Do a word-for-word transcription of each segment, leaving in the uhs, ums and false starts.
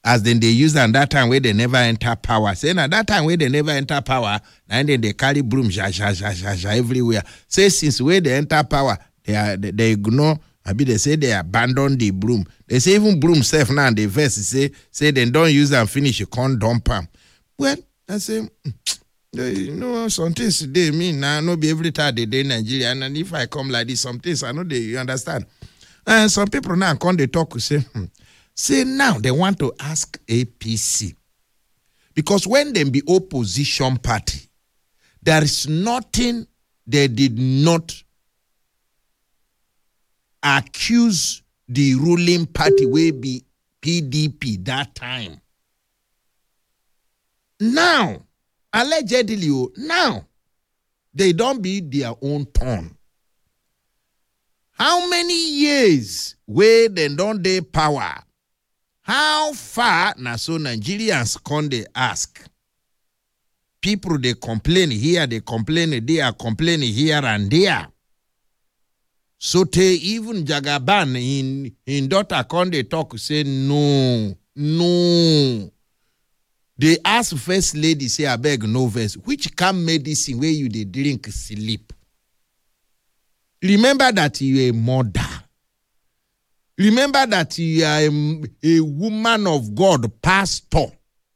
as then they use them that time where they never enter power. Say now that time where they never enter power, and then they carry broom ja, ja, ja, ja, ja, everywhere. Say since where they enter power, they are they, they ignore. Maybe they say they abandon the broom. They say even broom self now and the verse say say they don't use them finish you can't dump them. Well, I say you know some things they mean now no be every time they day in Nigeria, and if I come like this, some things I know they you understand. And some people now come they talk say hmm, say now they want to ask A P C. Because when they be opposition party, there is nothing they did not accuse the ruling party will be P D P that time. Now, allegedly, now, they don't be their own turn. How many years where they don't they power? How far now so Nigerians can they ask? People they complain here, they complain there, complaining here and there. So they even Jagaban in in daughter can they talk say no, no. They ask first lady say I beg no verse. Which can medicine where you they drink sleep? Remember that you a mother. Remember that you are a, a woman of God, pastor.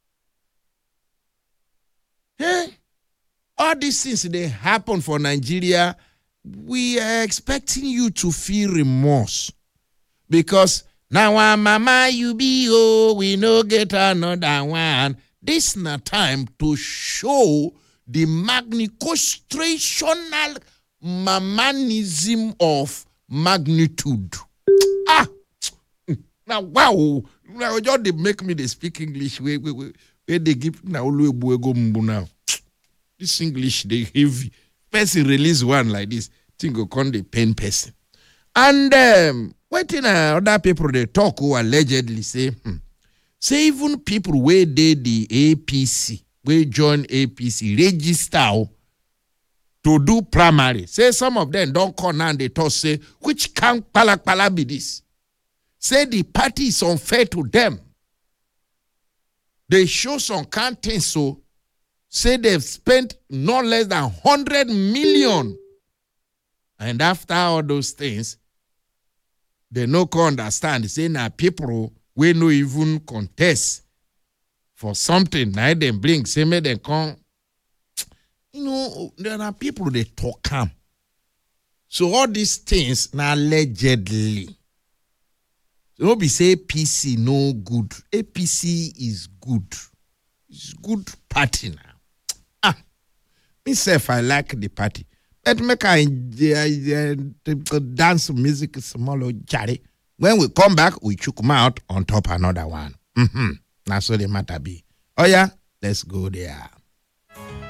Hey, all these things they happen for Nigeria. We are expecting you to feel remorse because now our mama you be oh we no get another one. This na time to show the magnificational mamanism of magnitude. Ah, now wow, now just they make me they speak English. Where where where they give now now. This English they heavy. Person release one like this, think go con the pain person. And um, what in uh, other people they talk who allegedly say, hmm, say even people where they the A P C, where join A P C, register to do primary. Say some of them don't come and they talk say, which can pala pala be this? Say the party is unfair to them. They show some content so. Say they've spent no less than one hundred million. And after all those things, they no can understand. They say now people we no even contest for something. Now they bring, say me they come. You know, there are people they talk calm. So all these things now allegedly. So don't be say A P C no good. A P C is good. It's good party now. Myself, I like the party. Let me uh, uh, dance music small jari. When we come back, we choke them out on top another one. Mm-hmm. That's what the matter be. Oh yeah, let's go there.